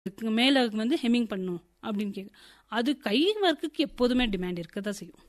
மேலே வந்து ஹெம்மிங் பண்ணும் அப்படின்னு கேட்க, அது கை ஒர்க்குக்கு எப்போதுமே டிமாண்ட் இருக்க தான் செய்யும்.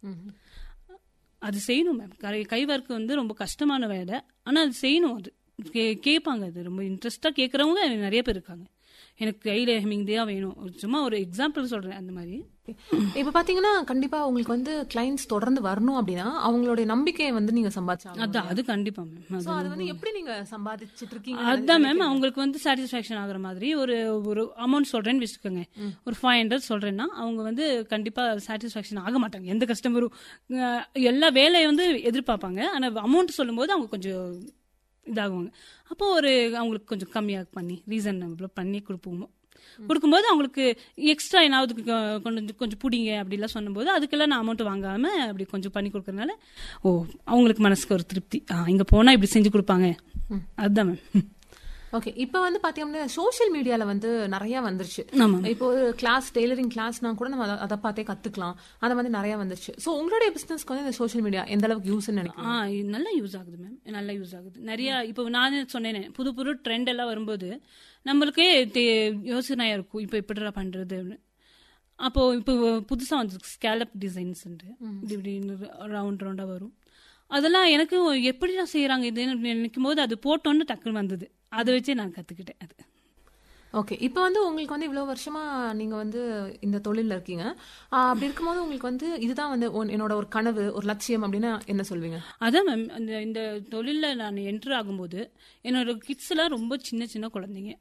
அது செய்யணும் மேம். கை ஒர்க் வந்து ரொம்ப கஷ்டமான வேலை, ஆனால் அது செய்யணும். அது கேட்பாங்க, அது ரொம்ப இன்ட்ரெஸ்டாக கேட்குறவங்க நிறைய பேர் இருக்காங்க. எனக்கு கையில் ஹெம்மிங் தான் வேணும். சும்மா ஒரு எக்ஸாம்பிள் சொல்கிறேன். அந்த மாதிரி இப்போ பார்த்தீங்கன்னா கண்டிப்பாக உங்களுக்கு வந்து கிளைண்ட்ஸ் தொடர்ந்து வரணும் அப்படின்னா அவங்களுடைய நம்பிக்கையை வந்து நீங்கள் சம்பாதிச்சாங்க. அதான், அது கண்டிப்பாக மேம். அது வந்து எப்படி நீங்கள் சம்பாதிச்சுட்டு இருக்கீங்க? அதுதான் மேம், அவங்களுக்கு வந்து சாட்டிஸ்ஃபேக்ஷன் ஆகிற மாதிரி ஒரு அமௌண்ட் சொல்கிறேன்னு வச்சுக்கோங்க. ஒரு 500 சொல்கிறேன்னா அவங்க வந்து கண்டிப்பாக சாட்டிஸ்ஃபேக்ஷன் ஆக மாட்டாங்க. எந்த கஸ்டமரும் எல்லா வேலையை வந்து எதிர்பார்ப்பாங்க. ஆனால் அமௌண்ட் சொல்லும்போது அவங்க கொஞ்சம் இதாகுவாங்க. அப்போ அவங்களுக்கு கொஞ்சம் கம்மியாக பண்ணி ரீசனபிள் பண்ணி கொடுக்கும்போது அவங்களுக்கு எக்ஸ்ட்ரா என்னாவது கொஞ்சம் பிடிங்க அப்படிலாம் சொன்னும்போது அதுக்கெல்லாம் நான் அமௌண்ட் வாங்காமல் அப்படி கொஞ்சம் பண்ணி கொடுக்கறதுனால அவங்களுக்கு மனசுக்கு ஒரு திருப்தி. இங்கே போனால் இப்படி செஞ்சு கொடுப்பாங்க. அதுதான் மேம். ஓகே, இப்போ வந்து பார்த்தீங்கன்னா சோஷியல் மீடியாவில் வந்து நிறையா வந்துருச்சு. இப்போ ஒரு கிளாஸ், டெய்லரிங் கிளாஸ்னா கூட நம்ம அதை பார்த்தே கற்றுக்கலாம். அதை வந்து நிறையா வந்துருச்சு. ஸோ உங்களுடைய பிஸ்னஸ்க்கு வந்து இந்த சோஷியல் மீடியா எந்த அளவுக்கு யூஸ்ன்னு நினைக்கிறேன்? நல்லா யூஸ் ஆகுது மேம், நல்லா யூஸ் ஆகுது. நிறையா இப்போ நானே சொன்னேனே, புது ட்ரெண்ட் எல்லாம் வரும்போது நம்மளுக்கே யோசனையாக இருக்கும், இப்போ எப்படிடா பண்ணுறது அப்படின்னு. அப்போது இப்போ புதுசாக வந்து ஸ்கேலப் டிசைன்ஸுன்ட்டு இப்படி ரவுண்டாக வரும். அதெல்லாம் எனக்கு எப்படிலாம் செய்கிறாங்க இதுன்னு நினைக்கும் போது அது போட்டோன்னு டக்குன்னு வந்தது. அதை வச்சு நான் கற்றுக்கிட்டேன். அது ஓகே. இப்போ வந்து உங்களுக்கு வந்து இவ்வளோ வருஷமாக நீங்கள் வந்து இந்த தொழிலில் இருக்கீங்க. அப்படி இருக்கும்போது உங்களுக்கு வந்து இதுதான் வந்து என்னோட ஒரு கனவு, ஒரு லட்சியம் அப்படின்னா என்ன சொல்வீங்க? அதான் மேம், இந்த தொழிலில் நான் என்ட்ரு ஆகும்போது என்னோட கிட்ஸ்லாம் ரொம்ப சின்ன குழந்தைங்க.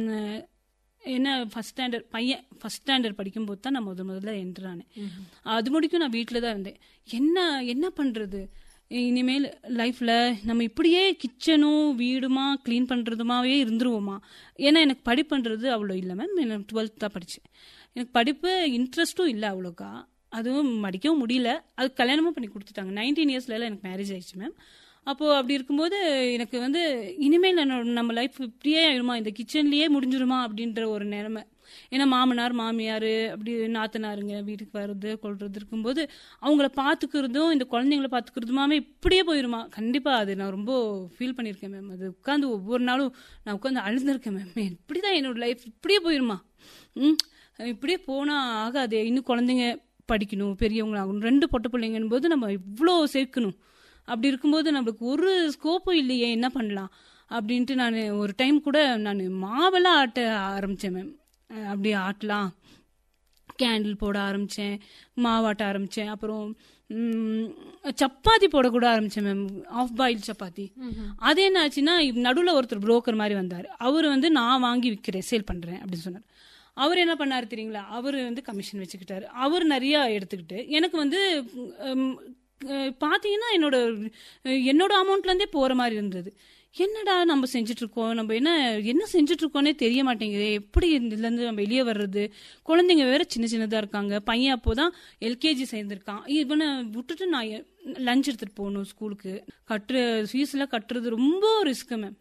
என்ன ஃபஸ்ட் ஸ்டாண்டர்ட் படிக்கும்போது தான் நான் முதல்ல என்ட்ரு ஆனேன். அது முடிக்கும் நான் வீட்டில் தான் இருந்தேன். என்ன பண்ணுறது இனிமேல் லைஃப்பில், நம்ம இப்படியே கிச்சனும் வீடுமா க்ளீன் பண்ணுறதுமாவே இருந்துருவோமா? ஏன்னா எனக்கு படிப்புன்றது அவ்வளோ இல்லை மேம். எனக்கு 12th தான் படித்தேன். எனக்கு படிப்பு இன்ட்ரெஸ்ட்டும் இல்லை அவ்வளோக்கா. அதுவும் படிக்கவும் முடியல. அது கல்யாணமும் பண்ணி கொடுத்துட்டாங்க. 19 இயர்ஸ்லாம் எனக்கு மேரேஜ் ஆயிடுச்சு மேம். அப்போது அப்படி இருக்கும்போது எனக்கு வந்து இனிமேல் நம்ம லைஃப் இப்படியே ஆயிடுமா, இந்த கிச்சன்லேயே முடிஞ்சிருமா அப்படின்ற ஒரு நிலைமை. ஏன்னா மாமனார் மாமியார் அப்படி நாத்தனாருங்க வீட்டுக்கு வர்றது கொள்றது இருக்கும்போது அவங்கள பார்த்துக்கிறதும் இந்த குழந்தைங்கள பார்த்துக்கிறதுமாவே இப்படியே போயிருமா? கண்டிப்பாக அது நான் ரொம்ப ஃபீல் பண்ணியிருக்கேன் மேம். அது உட்காந்து ஒவ்வொரு நாளும் நான் உட்காந்து அழுந்திருக்கேன் மேம். இப்படி தான் என்னோட லைஃப் இப்படியே போயிருமா? இப்படியே போனால் ஆகாது. இன்னும் குழந்தைங்க படிக்கணும், பெரியவங்களாகணும், 2 பொட்டை பிள்ளைங்கன்னு போது நம்ம இவ்வளோ சேர்க்கணும். அப்படி இருக்கும்போது நம்மளுக்கு ஒரு ஸ்கோப்பும் இல்லையே, என்ன பண்ணலாம் அப்படின்ட்டு நான் ஒரு டைம் கூட நான் மாவெல்லாம் ஆட்ட ஆரம்பித்தேன் மேம். அப்படி ஆட்டலாம், கேண்டில் போட ஆரம்பித்தேன், மாவாட்ட ஆரம்பித்தேன். அப்புறம் சப்பாத்தி போடக்கூட ஆரம்பித்தேன் மேம், ஆஃப் பாயில் சப்பாத்தி. அது என்ன ஆச்சுன்னா, நடுவில் ஒருத்தர் புரோக்கர் மாதிரி வந்தார். அவர் வந்து நான் வாங்கி விற்கிறேன், சேல் பண்ணுறேன் அப்படின்னு சொன்னார். அவர் என்ன பண்ணார் தெரியுங்களா? அவர் வந்து கமிஷன் வச்சுக்கிட்டாரு. அவர் நிறையா எடுத்துக்கிட்டு எனக்கு வந்து பார்த்தீங்கன்னா என்னோட அமௌண்ட்லேருந்தே போகிற மாதிரி இருந்தது. என்னடா நம்ம செஞ்சிட்ருக்கோம், நம்ம என்ன செஞ்சிட்ருக்கோன்னே தெரிய மாட்டேங்குது, எப்படி இதுலேருந்து நம்ம வெளியே வர்றது? குழந்தைங்க வேறு சின்னதாக இருக்காங்க. பையன் அப்போ தான் எல்கேஜி சேர்ந்துருக்கான். இவனை விட்டுட்டு நான் லஞ்ச் எடுத்துகிட்டு போகணும் ஸ்கூலுக்கு. ஃபீஸ்லாம் கட்டுறது ரொம்ப ரிஸ்க்கு மேம்.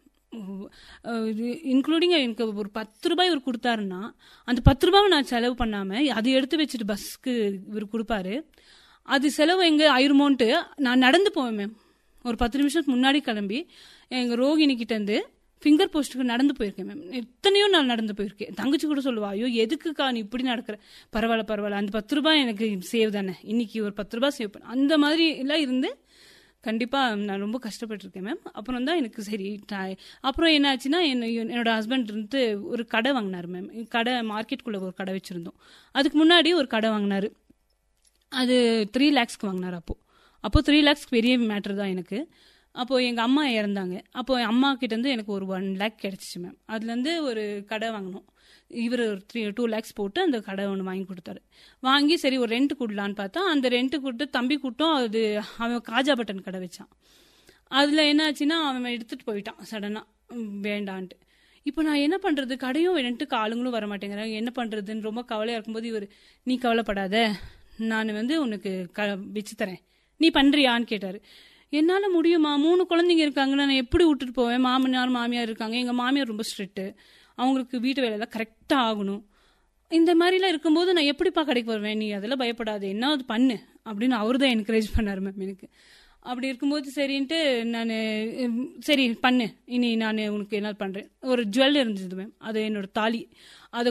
இன்க்ளூடிங் எனக்கு ஒரு 10 ரூபாய் இவர் கொடுத்தாருன்னா அந்த 10 ரூபாவை நான் செலவு பண்ணாமல் அதை எடுத்து வச்சுட்டு பஸ்ஸுக்கு இவர் கொடுப்பாரு. அது செலவு எங்கே ஆயிருமோன்ட்டு நான் நடந்து போவேன் மேம். ஒரு 10 நிமிஷத்துக்கு முன்னாடி கிளம்பி எங்கள் ரோகிணி கிட்டேருந்து ஃபிங்கர் போஸ்ட்டுக்கு நடந்து போயிருக்கேன் மேம். எத்தனையோ நான் நடந்து போயிருக்கேன். தங்கச்சி கூட சொல்லுவா, ஐயோ எதுக்குக்கா நீ இப்படி நடக்கிற? பரவாயில்ல, அந்த 10 ரூபாய் எனக்கு சேவ் தானே, இன்னைக்கு ஒரு 10 ரூபாய் சேவ் பண்ண, அந்த மாதிரி எல்லாம் இருந்து கண்டிப்பாக நான் ரொம்ப கஷ்டப்பட்டுருக்கேன் மேம். அப்புறம் தான் எனக்கு சரி. அப்புறம் என்ன ஆச்சுன்னா, என்னோட ஹஸ்பண்ட் இருந்து ஒரு கடை வாங்கினார் மேம். கடை மார்க்கெட்டுக்குள்ளே ஒரு கடை வச்சுருந்தோம். அதுக்கு முன்னாடி ஒரு கடை வாங்கினார். அது 3 lakhsக்கு வாங்கினார். அப்போது 3 lakhs பெரிய மேட்ரு தான் எனக்கு. அப்போது எங்கள் அம்மா இறந்தாங்க. அப்போது என் அம்மா கிட்டேருந்து எனக்கு ஒரு 1 lakh கிடச்சிச்சு மேம். அதுலேருந்து ஒரு கடை வாங்கினோம். இவர் 2 lakhs போட்டு அந்த கடை ஒன்று வாங்கி கொடுத்தாரு. வாங்கி சரி ஒரு ரெண்ட் கொடுலான்னு பார்த்தா, அந்த ரெண்ட்டு கொடுத்து தம்பி கூட்டம் அது அவன் காஜா பட்டன் கடை வச்சான். அதில் என்ன ஆச்சுன்னா, அவன் எடுத்துகிட்டு போயிட்டான் சடனாக வேண்டான்ட்டு. இப்போ நான் என்ன பண்ணுறது? கடையும் ரெண்ட்டுக்கு ஆளுங்களும் வர மாட்டேங்கிறாங்க, என்ன பண்ணுறதுன்னு ரொம்ப கவலையாக இருக்கும்போது இவர், நீ கவலைப்படாத, நான் வந்து உனக்கு வச்சு தரேன், நீ பண்ணுறியான்னு கேட்டார். என்னால் முடியுமா? 3 குழந்தைங்க இருக்காங்கன்னா நான் எப்படி விட்டுட்டு போவேன்? மாமியார் இருக்காங்க. எங்கள் மாமியார் ரொம்ப ஸ்ட்ரிக்ட்டு. அவங்களுக்கு வீட்டு வேலையெல்லாம் கரெக்டாக ஆகணும். இந்த மாதிரிலாம் இருக்கும்போது நான் எப்படிப்பா கடைக்கு வருவேன்? நீ அதெல்லாம் பயப்படாது, என்ன அது பண்ணு அப்படின்னு அவர் தான் என்கரேஜ் பண்ணார் மேம் எனக்கு. அப்படி இருக்கும்போது சரின்ட்டு நான் சரி பண்ணு, இனி நான் உனக்கு என்ன பண்ணுறேன். ஒரு ஜுவல் இருந்தது மேம், அது என்னோட தாலி. அதை